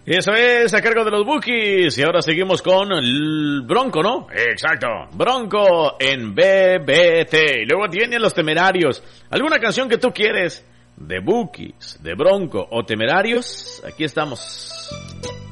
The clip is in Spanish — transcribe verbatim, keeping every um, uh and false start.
Eso es, a cargo de los Bukis. Y ahora seguimos con el Bronco, ¿no? Exacto, Bronco en B B T. Y luego tienen los Temerarios. ¿Alguna canción que tú quieres? De Bukis, de Bronco o Temerarios. Aquí estamos.